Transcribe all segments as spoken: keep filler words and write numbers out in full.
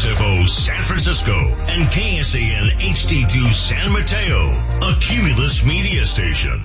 S F O San Francisco and K S A N H D two San Mateo, a Cumulus media station.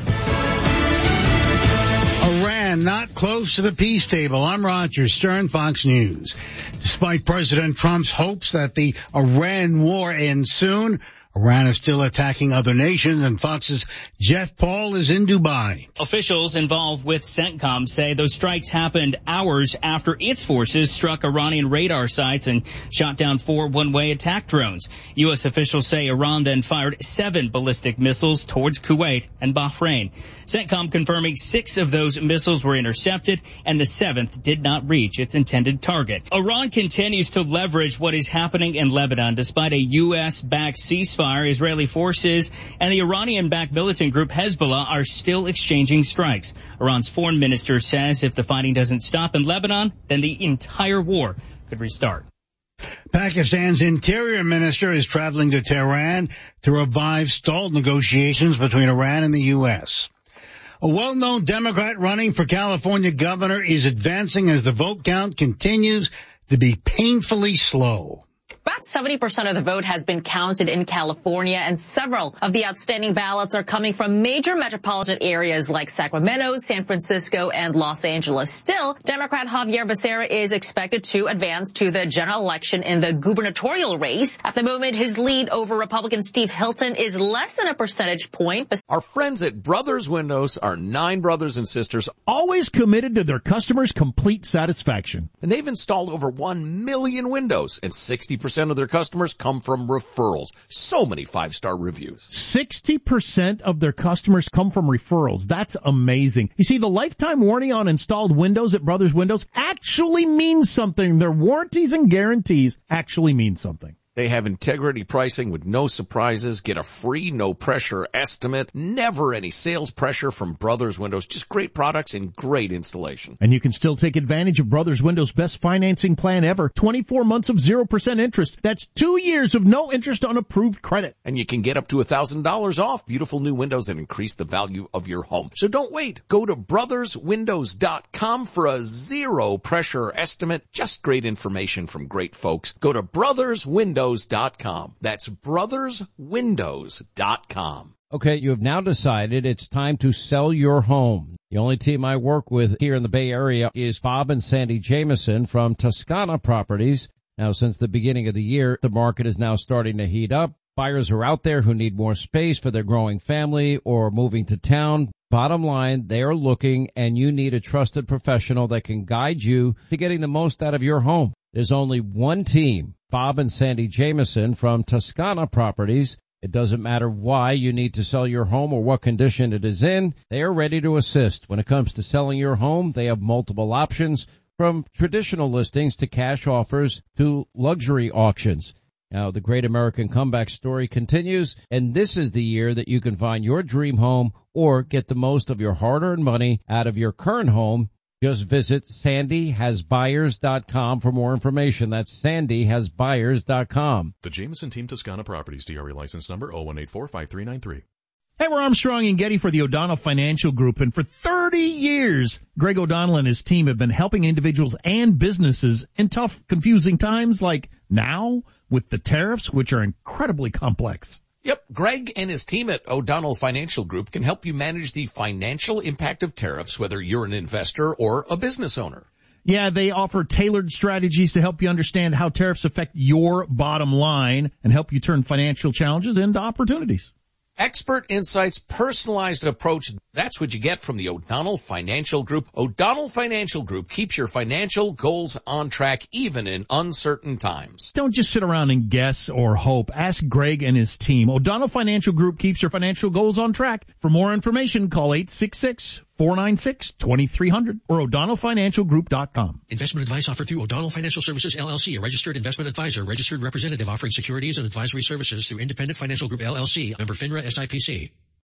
Iran not close to the peace table. I'm Roger Stern, Fox News. Despite President Trump's hopes that the Iran war ends soon, Iran is still attacking other nations, and Fox's Jeff Paul is in Dubai. Officials involved with CENTCOM say those strikes happened hours after its forces struck Iranian radar sites and shot down four one-way attack drones. U S officials say Iran then fired seven ballistic missiles towards Kuwait and Bahrain. CENTCOM confirming six of those missiles were intercepted and the seventh did not reach its intended target. Iran continues to leverage what is happening in Lebanon despite a U S-backed ceasefire. Israeli forces and the Iranian-backed militant group Hezbollah are still exchanging strikes. Iran's foreign minister says if the fighting doesn't stop in Lebanon, then the entire war could restart. Pakistan's interior minister is traveling to Tehran to revive stalled negotiations between Iran and the U S. A well-known Democrat running for California governor is advancing as the vote count continues to be painfully slow. About seventy percent of the vote has been counted in California, and several of the outstanding ballots are coming from major metropolitan areas like Sacramento, San Francisco, and Los Angeles. Still, Democrat Javier Becerra is expected to advance to the general election in the gubernatorial race. At the moment, his lead over Republican Steve Hilton is less than a percentage point. Our friends at Brothers Windows are nine brothers and sisters, always committed to their customers' complete satisfaction. And they've installed over one million windows, and sixty percent of their customers come from referrals. So many five-star reviews. sixty percent of their customers come from referrals. That's amazing. You see, the lifetime warranty on installed windows at Brothers Windows actually means something. Their warranties and guarantees actually mean something. They have integrity pricing with no surprises. Get a free, no-pressure estimate. Never any sales pressure from Brothers Windows. Just great products and great installation. And you can still take advantage of Brothers Windows' best financing plan ever. twenty-four months of zero percent interest. That's two years of no interest on approved credit. And you can get up to one thousand dollars off beautiful new windows and increase the value of your home. So don't wait. Go to brothers windows dot com for a zero-pressure estimate. Just great information from great folks. Go to Brothers Windows dot com. That's brothers windows dot com. Okay, you have now decided it's time to sell your home. The only team I work with here in the Bay Area is Bob and Sandy Jameson from Toscana Properties. Now, since the beginning of the year, the market is now starting to heat up. Buyers are out there who need more space for their growing family or moving to town. Bottom line, they are looking, and you need a trusted professional that can guide you to getting the most out of your home. There's only one team, Bob and Sandy Jameson from Toscana Properties. It doesn't matter why you need to sell your home or what condition it is in. They are ready to assist. When it comes to selling your home, they have multiple options, from traditional listings to cash offers to luxury auctions. Now, the Great American Comeback story continues, and this is the year that you can find your dream home or get the most of your hard-earned money out of your current home. Just visit sandy has buyers dot com for more information. That's sandy has buyers dot com. The Jameson Team Toscana Properties, D R E license number oh one eight four five three nine three. Hey, we're Armstrong and Getty for the O'Donnell Financial Group, and for thirty years, Greg O'Donnell and his team have been helping individuals and businesses in tough, confusing times like now with the tariffs, which are incredibly complex. Yep, Greg and his team at O'Donnell Financial Group can help you manage the financial impact of tariffs, whether you're an investor or a business owner. Yeah, they offer tailored strategies to help you understand how tariffs affect your bottom line and help you turn financial challenges into opportunities. Expert insights, personalized approach. That's what you get from the O'Donnell Financial Group. O'Donnell Financial Group keeps your financial goals on track even in uncertain times. Don't just sit around and guess or hope. Ask Greg and his team. O'Donnell Financial Group keeps your financial goals on track. For more information, call eight six six, four nine six, two three zero zero or o'donnell financial group dot com. Investment advice offered through O'Donnell Financial Services, L L C, a registered investment advisor, registered representative offering securities and advisory services through Independent Financial Group, L L C, member FINRA S I P C.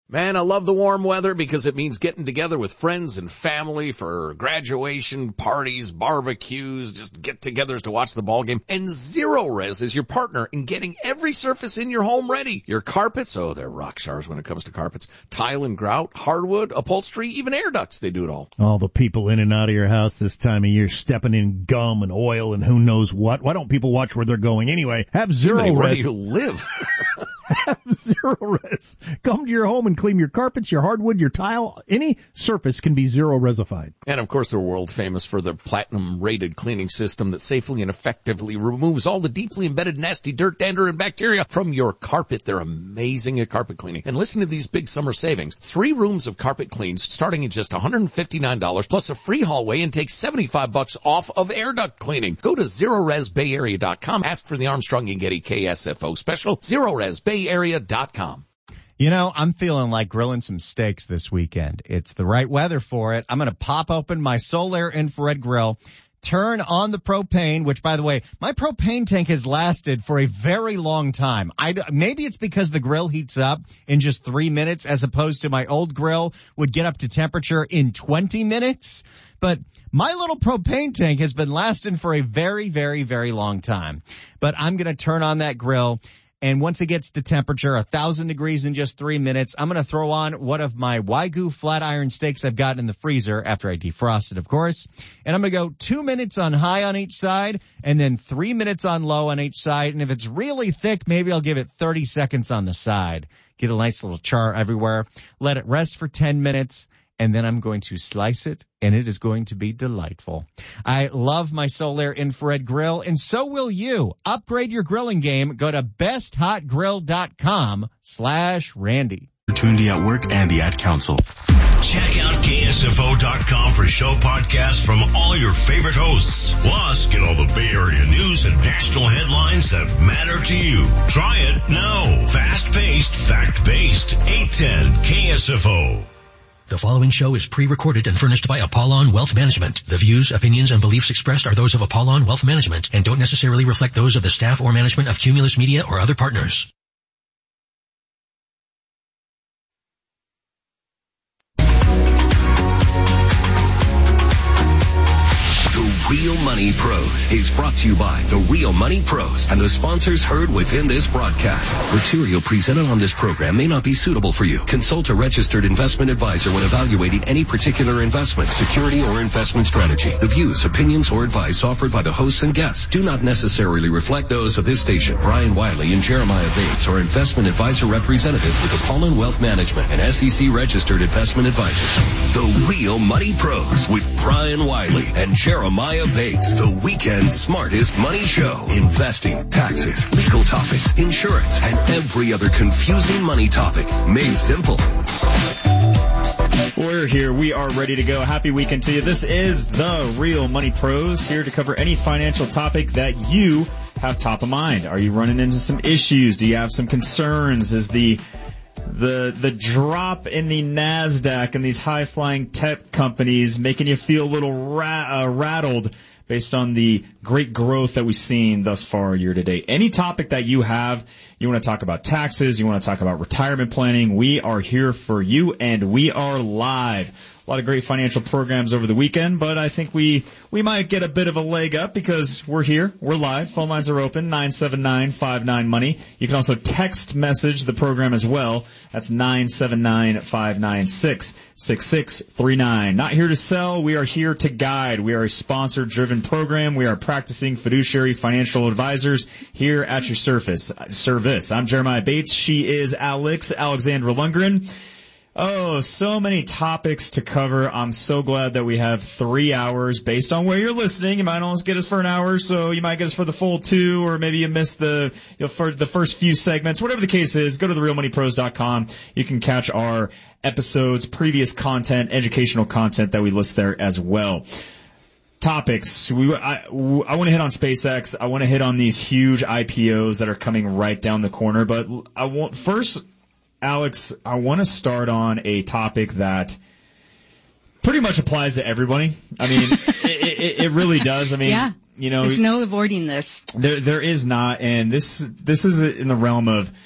Man, I love the warm weather because it means getting together with friends and family for graduation parties, barbecues, just get-togethers to watch the ball game. And Zero Res is your partner in getting every surface in your home ready. Your carpets, oh, they're rock stars when it comes to carpets. Tile and grout, hardwood, upholstery, even air ducts, they do it all. All the people in and out of your house this time of year stepping in gum and oil and who knows what. Why don't people watch where they're going anyway? Have Zero Res. Where do you live? Have Zero Res. Come to your home and clean your carpets, your hardwood, your tile. Any surface can be Zero Resified. And of course, they're world famous for their platinum rated cleaning system that safely and effectively removes all the deeply embedded nasty dirt, dander, and bacteria from your carpet. They're amazing at carpet cleaning. And listen to these big summer savings. Three rooms of carpet cleans starting at just one hundred fifty-nine dollars plus a free hallway and take seventy-five bucks off of air duct cleaning. Go to Zero Res Bay Area dot com. Ask for the Armstrong and Getty K S F O special. Zero Res Bay Area dot com. You know, I'm feeling like grilling some steaks this weekend. It's the right weather for it. I'm going to pop open my Solaire infrared grill, turn on the propane, which, by the way, my propane tank has lasted for a very long time. I, maybe it's because the grill heats up in just three minutes as opposed to my old grill would get up to temperature in twenty minutes. But my little propane tank has been lasting for a very, very, very long time. But I'm going to turn on that grill. And once it gets to temperature, a thousand degrees in just three minutes, I'm going to throw on one of my Wagyu flat iron steaks I've got in the freezer after I defrost it, of course. And I'm going to go two minutes on high on each side and then three minutes on low on each side. And if it's really thick, maybe I'll give it thirty seconds on the side. Get a nice little char everywhere. Let it rest for ten minutes. And then I'm going to slice it, and it is going to be delightful. I love my Solaire infrared grill, and so will you. Upgrade your grilling game. Go to best hot grill dot com slash Randy. Opportunity at work and the Ad Council. Check out K S F O dot com for show podcasts from all your favorite hosts. Plus, get all the Bay Area news and national headlines that matter to you. Try it now. Fast-paced, fact-based. eight ten K S F O. The following show is pre-recorded and furnished by Apollon Wealth Management. The views, opinions, and beliefs expressed are those of Apollon Wealth Management and don't necessarily reflect those of the staff or management of Cumulus Media or other partners. Real Money Pros is brought to you by The Real Money Pros and the sponsors heard within this broadcast. Material presented on this program may not be suitable for you. Consult a registered investment advisor when evaluating any particular investment, security, or investment strategy. The views, opinions, or advice offered by the hosts and guests do not necessarily reflect those of this station. Brian Wiley and Jeremiah Bates are investment advisor representatives with Apollon Wealth Management, an S E C registered investment advisor. The Real Money Pros with Brian Wiley and Jeremiah Bates, the weekend's smartest money show. Investing, taxes, legal topics, insurance, and every other confusing money topic made simple. We're here. We are ready to go. Happy weekend to you. This is the Real Money Pros, here to cover any financial topic that you have top of mind. Are you running into some issues? Do you have some concerns? Is the The the drop in the NASDAQ and these high-flying tech companies making you feel a little ra- uh, rattled based on the great growth that we've seen thus far year to date? Any topic that you have, you want to talk about taxes, you want to talk about retirement planning, we are here for you, and we are live. A lot of great financial programs over the weekend, but I think we we might get a bit of a leg up because we're here. We're live. Phone lines are open, nine seven nine, five nine, money. You can also text message the program as well. That's nine seven nine, five nine six, six six three nine. Not here to sell. We are here to guide. We are a sponsor-driven program. We are practicing fiduciary financial advisors here at your surface service. I'm Jeremiah Bates. She is Alex, Alexandra Lundgren. Oh, so many topics to cover. I'm so glad that we have three hours based on where you're listening. You might almost get us for an hour, so you might get us for the full two, or maybe you missed the, you know, for the first few segments. Whatever the case is, go to the real money pros dot com. You can catch our episodes, previous content, educational content that we list there as well. Topics. We, I, I want to hit on SpaceX. I want to hit on these huge I P Os that are coming right down the corner, but I want first, Alex, I want to start on a topic that pretty much applies to everybody. I mean, it, it, it really does. I mean, yeah. you know, there's no avoiding this. There, there is not, and this, this is in the realm of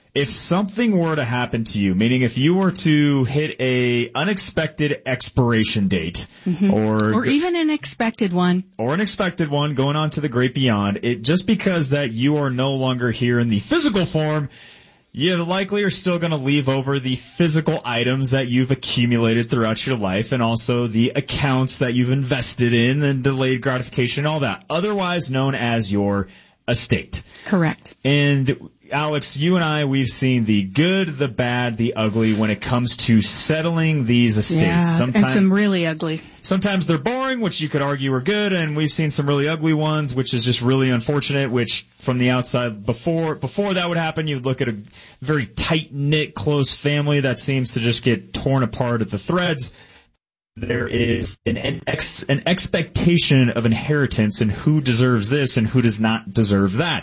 if something were to happen to you, meaning if you were to hit a unexpected expiration date, mm-hmm. or or even an expected one, or an expected one going on to the great beyond, it just because that you are no longer here in the physical form, you likely are still going to leave over the physical items that you've accumulated throughout your life, and also the accounts that you've invested in and delayed gratification, all that, otherwise known as your estate. Correct. And Alex, you and I, we've seen the good, the bad, the ugly when it comes to settling these estates. Yeah, sometimes, and some really ugly. Sometimes they're boring, which you could argue are good, and we've seen some really ugly ones, which is just really unfortunate, which from the outside, before before that would happen, you'd look at a very tight-knit, close family that seems to just get torn apart at the threads. There is an, an, ex, an expectation of inheritance and who deserves this and who does not deserve that.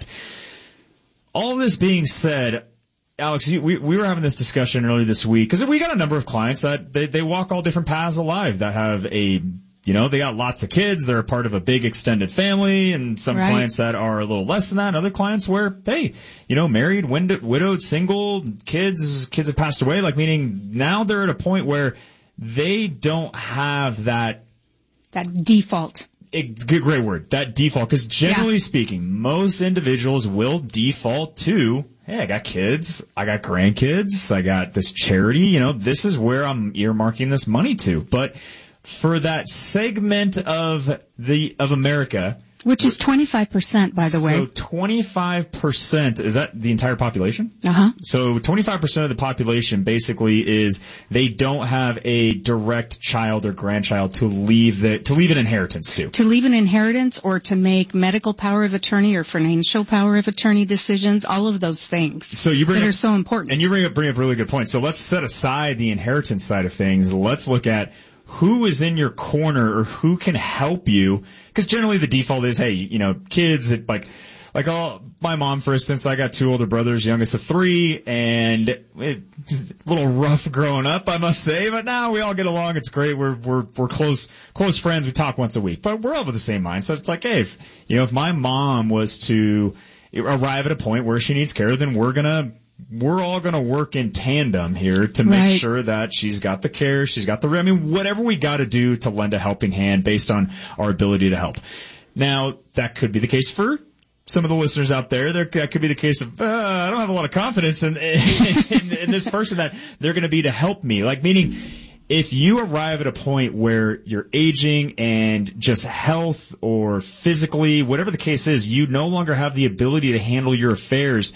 All this being said, Alex, you, we, we were having this discussion earlier this week because we got a number of clients that they, they walk all different paths of life, that have a, you know, they got lots of kids, they're a part of a big extended family, and some right. clients that are a little less than that, and other clients where, hey, you know, married, wind, widowed, single, kids, kids have passed away, like meaning now they're at a point where they don't have that. That default. It, good, great word. That default, because generally yeah. speaking, most individuals will default to, hey, I got kids, I got grandkids, I got this charity, you know, this is where I'm earmarking this money to. But for that segment of the, of America, which is twenty-five percent, by the way. So twenty-five percent, is that the entire population? Uh-huh. So twenty-five percent of the population basically is they don't have a direct child or grandchild to leave the, to leave an inheritance to. To leave an inheritance or to make medical power of attorney or financial power of attorney decisions, all of those things so you bring that up, are so important. And you bring up, bring up a really good point. So let's set aside the inheritance side of things. Let's look at who is in your corner or who can help you. Because generally the default is, hey, you know, kids, it, like, like all, my mom, for instance, I got two older brothers, youngest of three, and it's a little rough growing up, I must say, but now we all get along. It's great. We're, we're, we're close, close friends. We talk once a week, but we're all of the same mindset. It's like, hey, if, you know, if my mom was to arrive at a point where she needs care, then we're gonna, we're all going to work in tandem here to make right. sure that she's got the care, she's got the, I mean, whatever we got to do to lend a helping hand based on our ability to help. Now, that could be the case for some of the listeners out there. There, that could be the case of, uh, I don't have a lot of confidence in, in, in this person that they're going to be to help me. Like, meaning, if you arrive at a point where you're aging and just health or physically, whatever the case is, you no longer have the ability to handle your affairs,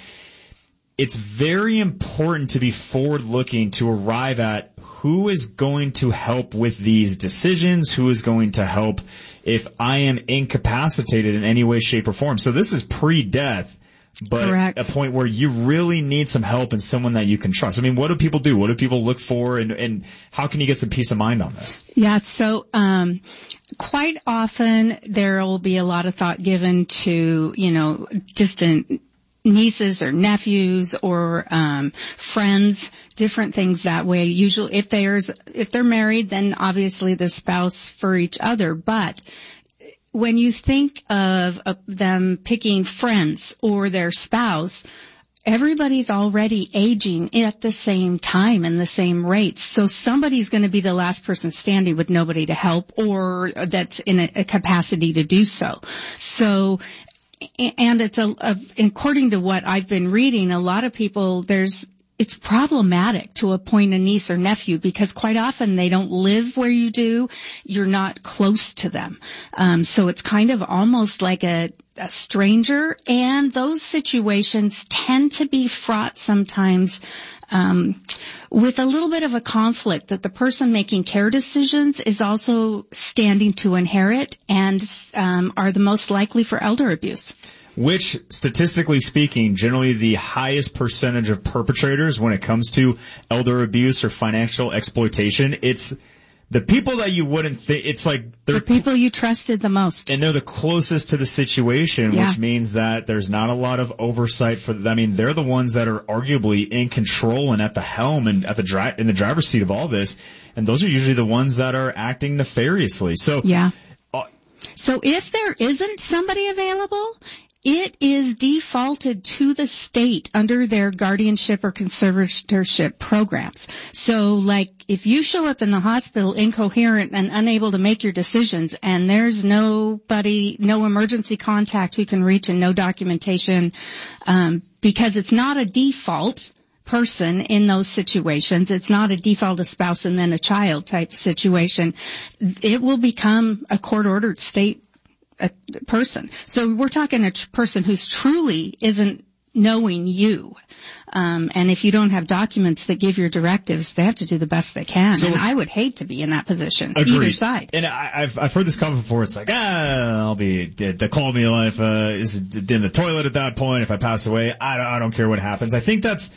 it's very important to be forward-looking to arrive at who is going to help with these decisions, who is going to help if I am incapacitated in any way, shape, or form. So this is pre-death, but Correct. a point where you really need some help and someone that you can trust. I mean, what do people do? What do people look for, and, and how can you get some peace of mind on this? Yeah, so um quite often there will be a lot of thought given to, you know, distant nieces or nephews or um friends, different things that way. Usually if there's if they're married, then obviously the spouse for each other. But when you think of, of them picking friends or their spouse, everybody's already aging at the same time and the same rates. So somebody's going to be the last person standing with nobody to help or that's in a, a capacity to do so. So And it's a, a, according to what I've been reading, a lot of people, there's, it's problematic to appoint a niece or nephew because quite often they don't live where you do. You're not close to them. Um, so it's kind of almost like a, a stranger, and those situations tend to be fraught sometimes um with a little bit of a conflict that the person making care decisions is also standing to inherit and um are the most likely for elder abuse. Which, statistically speaking, generally the highest percentage of perpetrators when it comes to elder abuse or financial exploitation, it's the people that you wouldn't think, it's like they're the people you trusted the most. And they're the closest to the situation, yeah. which means that there's not a lot of oversight for them. I mean, they're the ones that are arguably in control and at the helm and at the dri- in the driver's seat of all this. And those are usually the ones that are acting nefariously. So, yeah. Uh, so if there isn't somebody available, It is defaulted to the state under their guardianship or conservatorship programs. So, like, if you show up in the hospital incoherent and unable to make your decisions, and there's nobody, no emergency contact who can reach and no documentation, um, because it's not a default person in those situations. It's not a default a spouse and then a child type situation. It will become a court-ordered state a person. So we're talking a tr- person who's truly isn't knowing you. Um, and if you don't have documents that give your directives, they have to do the best they can. So and I would hate to be in that position, agreed. Either side. And I, I've I've heard this comment before. It's like, ah, I'll be dead. They call me if uh, is in the toilet at that point. If I pass away, I don't, I don't care what happens. I think that's.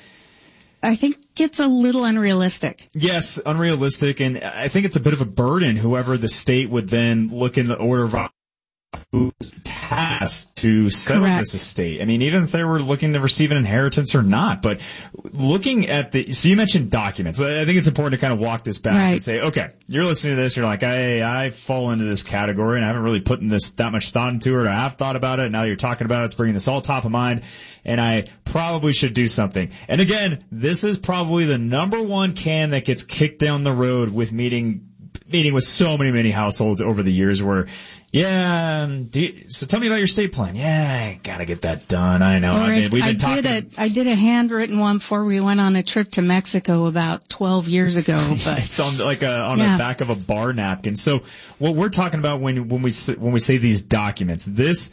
I think it's a little unrealistic. Yes, unrealistic, and I think it's a bit of a burden. Whoever the state would then look in the order of who's tasked to settle Correct. This estate. I mean, even if they were looking to receive an inheritance or not, but looking at the, so you mentioned documents. I think it's important to kind of walk this back right. and say, okay, you're listening to this, you're like, hey, I fall into this category and I haven't really put in this that much thought into it, or I have thought about it, and now you're talking about it, it's bringing this all top of mind, and I probably should do something. And again, this is probably the number one can that gets kicked down the road with meeting meeting with so many, many households over the years where, yeah, do you, so tell me about your estate plan. Yeah, I gotta get that done. I know. Or I mean, we've I been talking. Did a, I did a handwritten one before we went on a trip to Mexico about twelve years ago. But it's on like a, on yeah. the back of a bar napkin. So what we're talking about when, when we, when we say these documents, this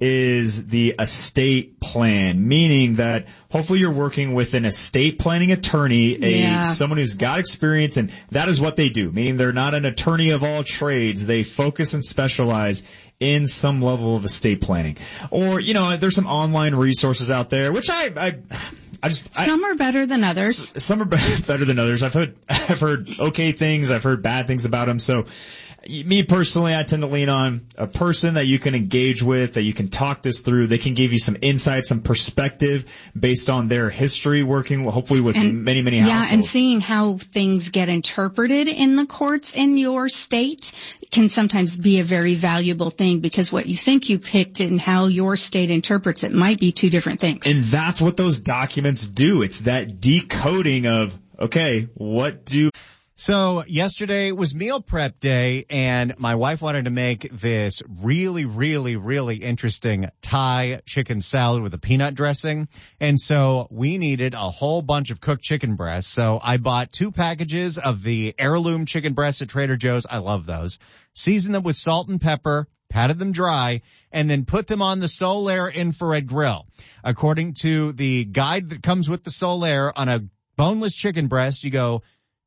is the estate plan, meaning that hopefully you're working with an estate planning attorney, a yeah. someone who's got experience, and that is what they do, meaning they're not an attorney of all trades. They focus and specialize in some level of estate planning. Or, you know, there's some online resources out there, which I, I, I just, some I, are better than others. Some are better than others. I've heard, I've heard okay things. I've heard bad things about them. So, me personally, I tend to lean on a person that you can engage with, that you can talk this through. They can give you some insight, some perspective based on their history working, hopefully with and, many, many households. Yeah, and seeing how things get interpreted in the courts in your state can sometimes be a very valuable thing, because what you think you picked and how your state interprets it might be two different things. And that's what those documents do. It's that decoding of, okay, what do... So yesterday was meal prep day, and my wife wanted to make this really, really, really interesting Thai chicken salad with a peanut dressing. And so we needed a whole bunch of cooked chicken breasts. So I bought two packages of the heirloom chicken breasts at Trader Joe's. I love those. Seasoned them with salt and pepper, patted them dry, and then put them on the Solaire infrared grill. According to the guide that comes with the Solaire, on a boneless chicken breast, you go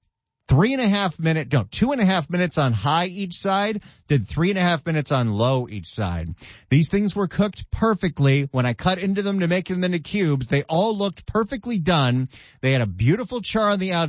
Three and a half minute, no, two and a half minutes on high each side, then three and a half minutes on low each side. These things were cooked perfectly. When I cut into them to make them into cubes, they all looked perfectly done. They had a beautiful char on the outside.